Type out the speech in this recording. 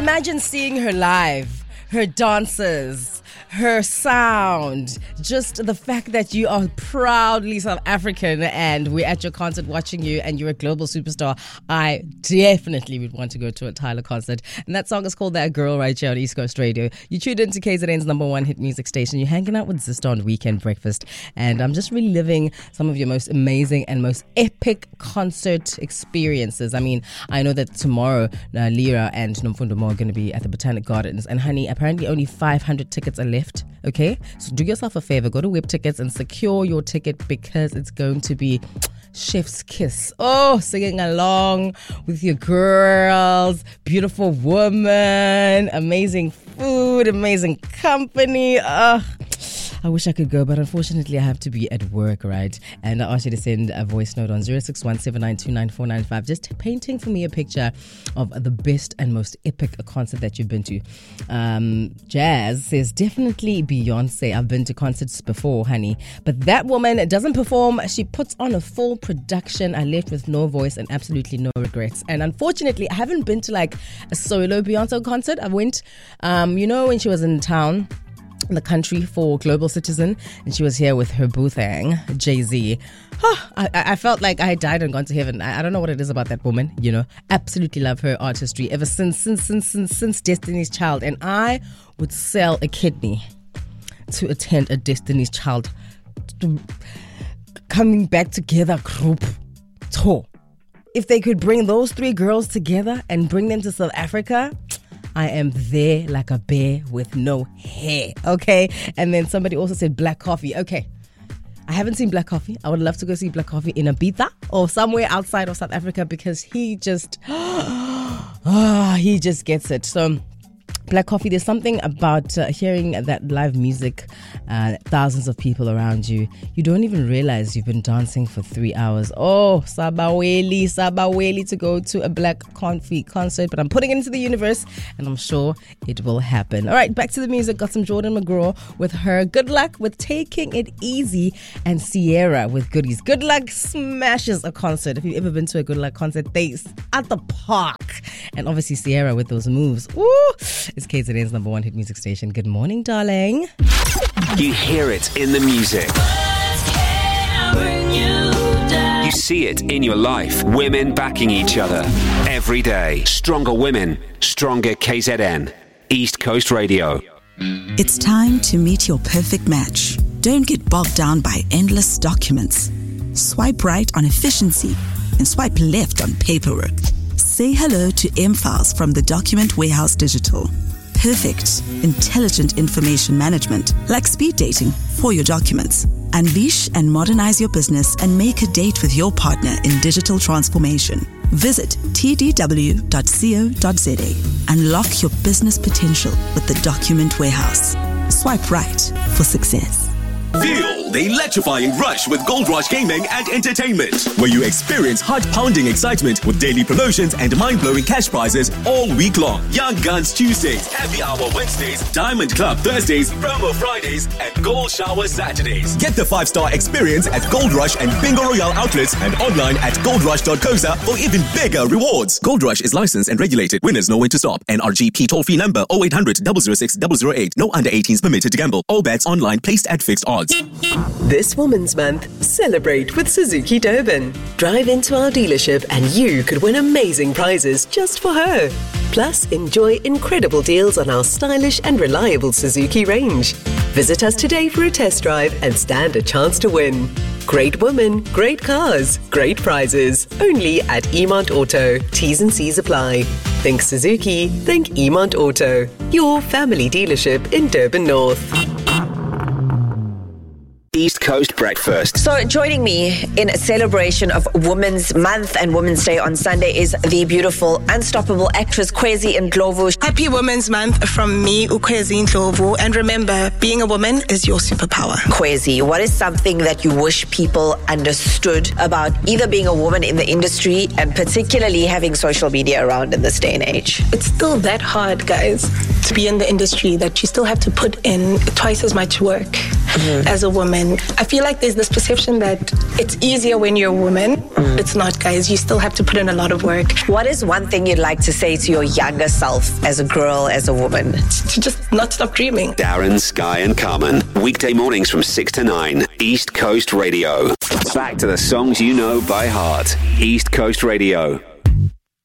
imagine seeing her live, her dances, her sound, just the fact that you are proudly South African and we're at your concert watching you and you're a global superstar. I definitely would want to go to a Tyler concert. And that song is called That Girl right here on East Coast Radio. You tuned into KZN's #1 hit music station. You're hanging out with Zista on Weekend Breakfast. And I'm just reliving some of your most amazing and most epic concert experiences. I mean, I know that tomorrow Lira and Nomfundo Mo are going to be at the Botanic Gardens. And honey, apparently only 500 tickets are left. Okay, so do yourself a favor, go to Web Tickets and secure your ticket because it's going to be chef's kiss. Oh, singing along with your girls, beautiful woman, amazing food, amazing company. I wish I could go, but unfortunately I have to be at work, right? And I ask you to send a voice note on 0617929495, just painting for me a picture of the best and most epic concert that you've been to. Jazz says, definitely Beyonce. I've been to concerts before, honey. But that woman doesn't perform. She puts on a full production. I left with no voice and absolutely no regrets. And unfortunately, I haven't been to like a solo Beyonce concert. I went, when she was in town, in the country for Global Citizen, and she was here with her boo thing, Jay-Z. I felt like I had died and gone to heaven. I don't know what it is about that woman, absolutely love her artistry ever since Destiny's Child. And I would sell a kidney to attend a Destiny's Child coming back together group tour. If they could bring those 3 girls together and bring them to South Africa, I am there like a bear with no hair, okay? And then somebody also said Black Coffee. Okay, I haven't seen Black Coffee. I would love to go see Black Coffee in Ibiza or somewhere outside of South Africa because he just gets it. So Black Coffee, there's something about hearing that live music, thousands of people around you. You don't even realize you've been dancing for 3 hours. Oh, Sabaweli to go to a Black Coffee concert. But I'm putting it into the universe and I'm sure it will happen. All right, back to the music. Got some Jordan McGraw with her Good Luck with Taking It Easy, and Sierra with Goodies. Good Luck smashes a concert. If you've ever been to a Good Luck concert, they at the park. And obviously Sierra with those moves. Ooh, it's KZN's #1 hit music station. Good morning, darling. You hear it in the music. You see it in your life. Women backing each other every day. Stronger women, stronger KZN. East Coast Radio. It's time to meet your perfect match. Don't get bogged down by endless documents. Swipe right on efficiency and swipe left on paperwork. Say hello to M-Files from the Document Warehouse Digital. Perfect, intelligent information management, like speed dating for your documents. Unleash and modernize your business and make a date with your partner in digital transformation. Visit tdw.co.za. Unlock your business potential with the Document Warehouse. Swipe right for success. Feel the electrifying rush with Gold Rush Gaming and Entertainment, where you experience heart-pounding excitement with daily promotions and mind-blowing cash prizes all week long. Young Guns Tuesdays, Happy Hour Wednesdays, Diamond Club Thursdays, Promo Fridays, and Gold Shower Saturdays. Get the 5-star experience at Gold Rush and Bingo Royale outlets and online at goldrush.coza for even bigger rewards. Gold Rush is licensed and regulated. Winners know when to stop. NRGP toll-free number 0800 006 008. No under 18s permitted to gamble. All bets online placed at fixed odds. This Women's Month, celebrate with Suzuki Durban. Drive into our dealership and you could win amazing prizes just for her. Plus, enjoy incredible deals on our stylish and reliable Suzuki range. Visit us today for a test drive and stand a chance to win. Great women, great cars, great prizes. Only at Emont Auto. T's and C's apply. Think Suzuki, think Emont Auto. Your family dealership in Durban North. East Coast Breakfast. So joining me in a celebration of Women's Month and Women's Day on Sunday is the beautiful, unstoppable actress Kwezi Ndlovu. Happy Women's Month from me, Kwezi Ndlovu. And remember, being a woman is your superpower. Kwezi, what is something that you wish people understood about either being a woman in the industry and particularly having social media around in this day and age? It's still that hard, guys, to be in the industry, that you still have to put in twice as much work. as a woman. I feel like there's this perception that it's easier when you're a woman. It's not, guys. You still have to put in a lot of work. What is one thing you'd like to say to your younger self as a girl, as a woman? To just not stop dreaming. Darren, Sky and Carmen. Weekday mornings from 6 to 9. East Coast Radio. Back to the songs you know by heart. East Coast Radio.